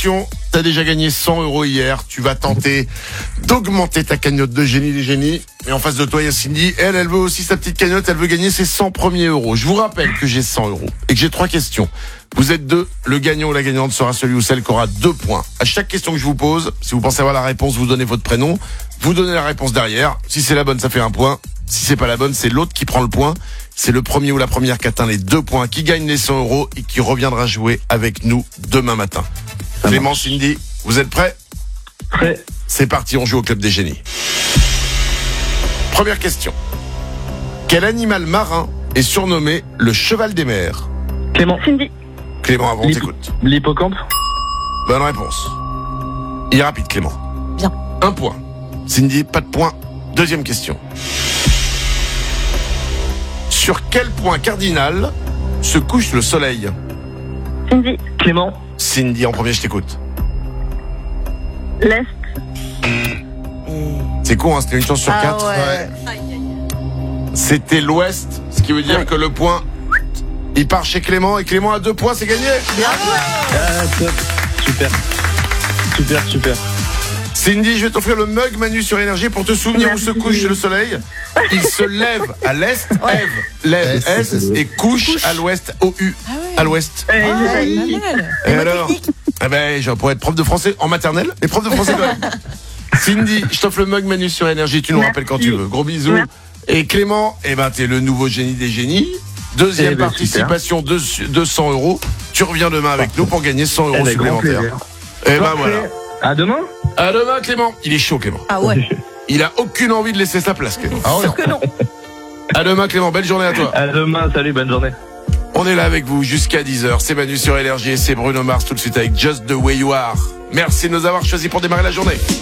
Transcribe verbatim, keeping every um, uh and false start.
Attention, t'as déjà gagné cent euros hier. Tu vas tenter d'augmenter ta cagnotte de génie des génies. Et en face de toi, il y a Cindy. Elle, elle veut aussi sa petite cagnotte. Elle veut gagner ses cent premiers euros. Je vous rappelle que j'ai cent euros et que j'ai trois questions. Vous êtes deux. Le gagnant ou la gagnante sera celui ou celle qui aura deux points. À chaque question que je vous pose, si vous pensez avoir la réponse, vous donnez votre prénom. Vous donnez la réponse derrière. Si c'est la bonne, ça fait un point. Si c'est pas la bonne, c'est l'autre qui prend le point. C'est le premier ou la première qui atteint les deux points, qui gagne les cent euros et qui reviendra jouer avec nous demain matin. Ça Clément, marche. Cindy, vous êtes prêts? Prêt. C'est parti, on joue au Club des Génies. Première question. Quel animal marin est surnommé le cheval des mers? Clément. Cindy. Clément, avant, L'hippo- t'écoute. L'hippocampe. Bonne réponse. Il est rapide, Clément. Bien. Un point. Cindy, pas de point. Deuxième question. Sur quel point cardinal se couche le soleil? Cindy. Clément. Cindy, en premier, je t'écoute. L'Est. C'est con, hein, c'était une chance sur Ah quatre. ouais. C'était l'ouest, ce qui veut dire Ouais. que le point, il part chez Clément, et Clément a deux points, c'est gagné. Ah, top. Super. Super, super. Cindy, je vais t'offrir le mug Manu sur Énergie pour te souvenir où se couche le soleil. Il se lève à l'est, lève, lève, Ouais, est, c'est- et couche à l'ouest, O U, Ah ouais. à l'ouest. Ouais, Ah, c'est pas magnifique. mal. Et alors Eh ben, je pourrais être prof de français en maternelle, et prof de français quand même. Cindy, je t'offre le mug Manu sur Énergie, tu nous Merci. rappelles quand tu veux. Gros bisous. Merci. Et Clément, eh ben, t'es le nouveau génie des génies. Deuxième Eh ben, participation, de deux cents euros. Tu reviens demain avec nous pour gagner cent euros Avec grand supplémentaires. plaisir. Et ben Parfait. voilà. À demain. À demain, Clément. Il est chaud, Clément. Ah ouais. Il a aucune envie de laisser sa place, Clément. Ah ouais. Sûr que non. À demain, Clément. Belle journée à toi. À demain. Salut, bonne journée. On est là avec vous jusqu'à dix heures. C'est Manu sur Énergie et c'est Bruno Mars tout de suite avec Just the Way You Are. Merci de nous avoir choisis pour démarrer la journée.